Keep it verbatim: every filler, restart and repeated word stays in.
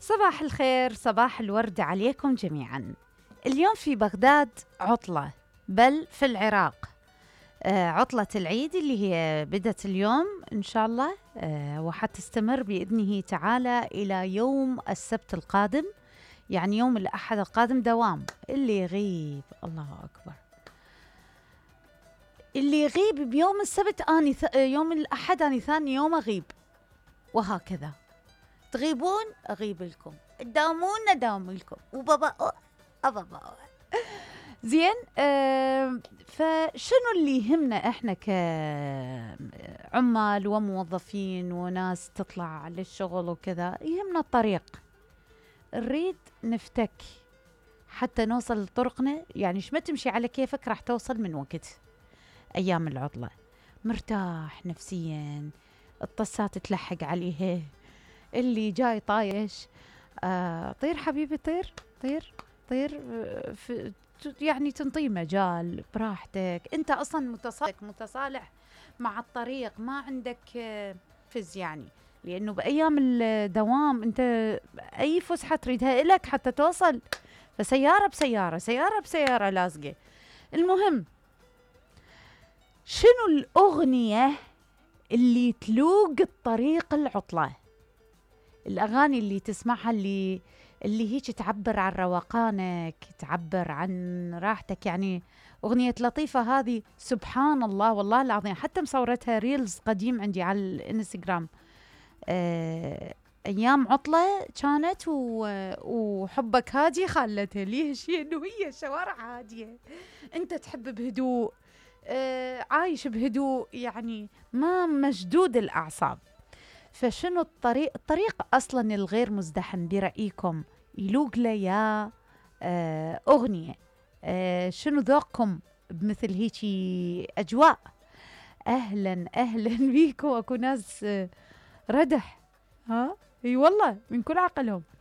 صباح الخير، صباح الورد عليكم جميعا. اليوم في بغداد عطلة، بل في العراق آه عطلة العيد اللي هي بدت اليوم إن شاء الله آه وحتستمر بإذنه تعالى إلى يوم السبت القادم، يعني يوم الأحد القادم دوام. اللي يغيب الله أكبر، اللي يغيب بيوم السبت أني ث... يوم الأحد أني ثاني يوم أغيب، وهكذا. تغيبون أغيب لكم، تداومون نداوم لكم، وبابا أبابا زين. آه فشنو اللي يهمنا احنا كعمال وموظفين وناس تطلع للشغل وكذا؟ يهمنا الطريق، نريد نفتك حتى نوصل لطرقنا. يعني ايش ما تمشي على كيفك راح توصل من وقت ايام العطلة مرتاح نفسيا، الطسات تلحق عليه، اللي جاي طايش آه طير حبيبي طير طير طير في يعني تنطي مجال براحتك. انت اصلا متصالح متصالح مع الطريق، ما عندك فز، يعني لانه بايام الدوام انت اي فسحه تريدها لك حتى توصل، فسياره بسياره سياره بسياره لازقه. المهم، شنو الاغنيه اللي تلوق الطريق العطله؟ الأغاني اللي تسمعها اللي اللي هيك تعبر عن روقانك، تعبر عن راحتك. يعني أغنية لطيفة هذه سبحان الله والله العظيم، حتى مصورتها ريلز قديم عندي على الانستغرام. آه أيام عطلة كانت، وحبك هادي خلتها ليش؟ إنه هي الشوارع هادية، أنت تحب بهدوء، آه عايش بهدوء، يعني ما مشدود الأعصاب. فشنو الطريق الطريق أصلاً الغير مزدحم برأيكم يلوق له يا آه أغنية؟ آه شنو ذوقكم بمثل هيجي أجواء؟ أهلاً أهلاً بيكم. أكو ناس آه ردح، ها اي والله من كل عقلهم.